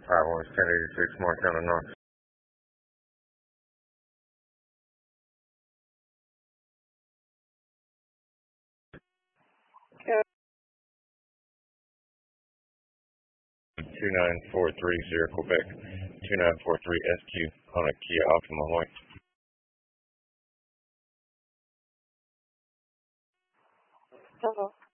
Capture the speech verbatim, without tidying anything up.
five one ten eighty-six Montana North. two nine four three Sierra Quebec, two nine four three S Q on a Kia Optima White. Hello.